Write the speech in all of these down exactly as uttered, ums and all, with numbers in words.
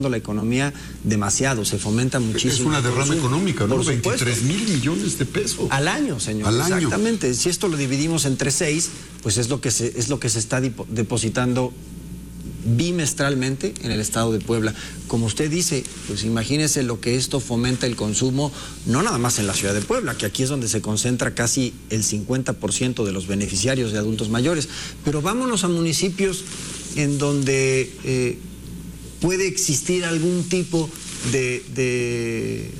la economía demasiado, se fomenta muchísimo. Es una derrama económica, ¿no? veintitrés mil millones de pesos. Al año, señor. Al año. Exactamente. Si esto lo dividimos entre seis, pues es lo que se, es lo que se está depositando bimestralmente en el estado de Puebla. Como usted dice, pues imagínese lo que esto fomenta el consumo, no nada más en la ciudad de Puebla, que aquí es donde se concentra casi el cincuenta por ciento de los beneficiarios de adultos mayores, pero vámonos a municipios en donde eh, puede existir algún tipo de, de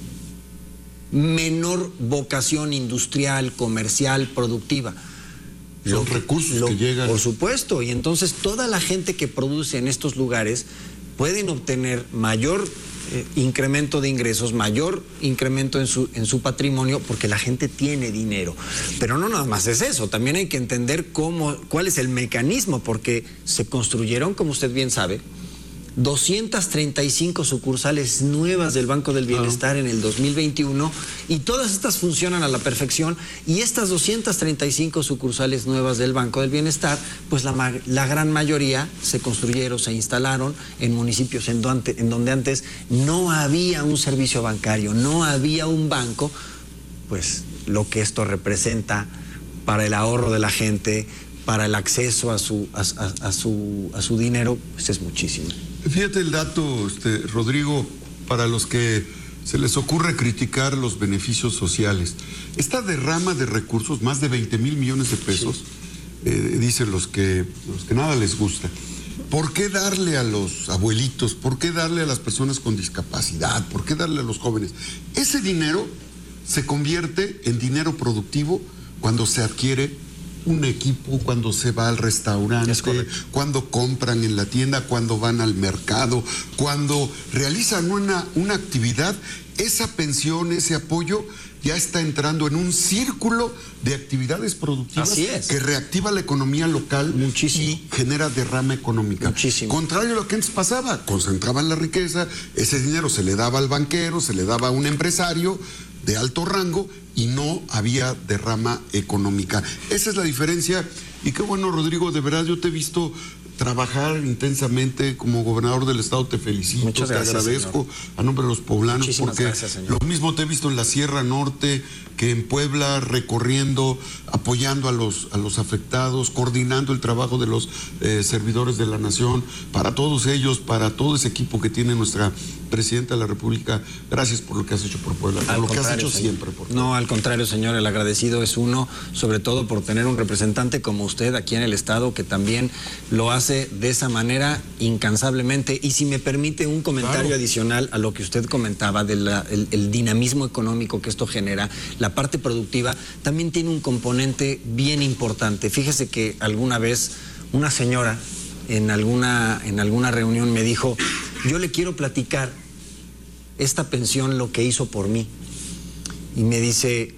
menor vocación industrial, comercial, productiva. Son recursos lo, que llegan. Por supuesto, y entonces toda la gente que produce en estos lugares pueden obtener mayor eh, incremento de ingresos, mayor incremento en su, en su patrimonio, porque la gente tiene dinero. Pero no nada más es eso, también hay que entender cómo, cuál es el mecanismo, porque se construyeron, como usted bien sabe, doscientas treinta y cinco sucursales nuevas del Banco del Bienestar en el dos mil veintiuno, y todas estas funcionan a la perfección, y estas doscientas treinta y cinco sucursales nuevas del Banco del Bienestar, pues la, la gran mayoría se construyeron, se instalaron en municipios en donde, en donde antes no había un servicio bancario, no había un banco. Pues lo que esto representa para el ahorro de la gente, para el acceso a su, a, a, a su, a su dinero, pues es muchísimo. Fíjate el dato, este, Rodrigo, para los que se les ocurre criticar los beneficios sociales. Esta derrama de recursos, más de veinte mil millones de pesos, sí. eh, dicen los que, los que nada les gusta. ¿Por qué darle a los abuelitos? ¿Por qué darle a las personas con discapacidad? ¿Por qué darle a los jóvenes? Ese dinero se convierte en dinero productivo cuando se adquiere un equipo, cuando se va al restaurante, cuando compran en la tienda, cuando van al mercado, cuando realizan una, una actividad. Esa pensión, ese apoyo ya está entrando en un círculo de actividades productivas que reactiva la economía local. Muchísimo. Y genera derrama económica. Muchísimo. Contrario a lo que antes pasaba, concentraban la riqueza, ese dinero se le daba al banquero, se le daba a un empresario de alto rango y no había derrama económica. Esa es la diferencia. Y qué bueno, Rodrigo, de verdad yo te he visto trabajar intensamente como gobernador del estado. Te felicito, Muchas gracias, te agradezco, señor. A nombre de los poblanos. Muchísimas porque gracias, señor. Lo mismo te he visto en la Sierra Norte que en Puebla, recorriendo, apoyando a los, a los afectados, coordinando el trabajo de los eh, servidores de la nación. Para todos ellos, para todo ese equipo que tiene nuestra presidenta de la República, gracias por lo que has hecho por Puebla, por lo que has hecho señor. siempre por Puebla. No, al contrario, señor, el agradecido es uno, sobre todo por tener un representante como usted aquí en el estado, que también lo hace de esa manera incansablemente. Y si me permite un comentario claro. adicional a lo que usted comentaba del el, el dinamismo económico que esto genera, la parte productiva también tiene un componente bien importante. Fíjese que alguna vez una señora en alguna, en alguna reunión me dijo: yo le quiero platicar esta pensión lo que hizo por mí. Y me dice: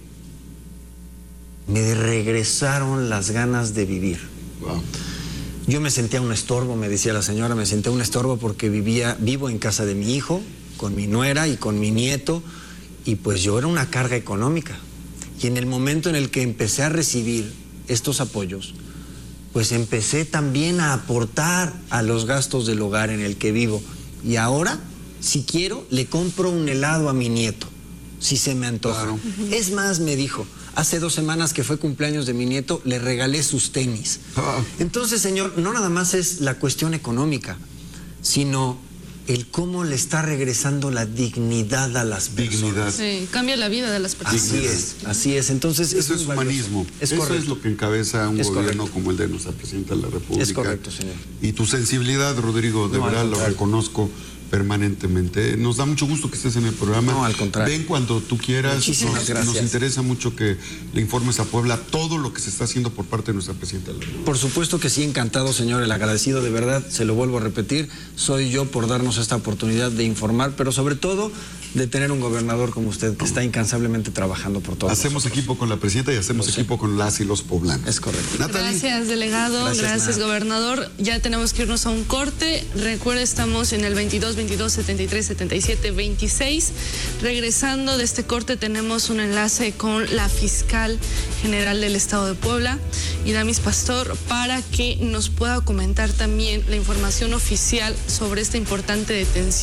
me regresaron las ganas de vivir. Wow. Yo me sentía un estorbo, me decía la señora, me sentía un estorbo porque vivía, vivo en casa de mi hijo, con mi nuera y con mi nieto, y pues yo era una carga económica. Y en el momento en el que empecé a recibir estos apoyos, pues empecé también a aportar a los gastos del hogar en el que vivo. Y ahora, si quiero, le compro un helado a mi nieto, si se me antoja. Claro. Uh-huh. Es más, me dijo, hace dos semanas que fue cumpleaños de mi nieto, le regalé sus tenis. Ah. Entonces, señor, no nada más es la cuestión económica, sino el cómo le está regresando la dignidad a las personas. Dignidad. Sí, cambia la vida de las personas. Así es, así es. Entonces, eso es, es humanismo. Es Eso es lo que encabeza un es gobierno correcto. Como el de nuestra presidenta de la República. Es correcto, señor. Y tu sensibilidad, Rodrigo, de no, verdad lo reconozco permanentemente. Nos da mucho gusto que estés en el programa. No, al contrario. Ven cuando tú quieras. Muchísimas nos, gracias. Nos interesa mucho que le informes a Puebla todo lo que se está haciendo por parte de nuestra presidenta de la República. Por supuesto que sí, encantado, señor. El agradecido, de verdad, se lo vuelvo a repetir, soy yo por darnos esta oportunidad de informar, pero sobre todo de tener un gobernador como usted que está incansablemente trabajando por todos. Hacemos nosotros. Equipo con la presidenta y hacemos pues equipo sí. con las y los poblanos. Es correcto. Natalie. Gracias, delegado. Gracias, gracias gobernador. Ya tenemos que irnos a un corte. Recuerda, estamos en el veintidós veintidós, setenta y tres, setenta y siete, veintiséis. Regresando de este corte tenemos un enlace con la fiscal general del Estado de Puebla, Iramis Pastor, para que nos pueda comentar también la información oficial sobre esta importante detención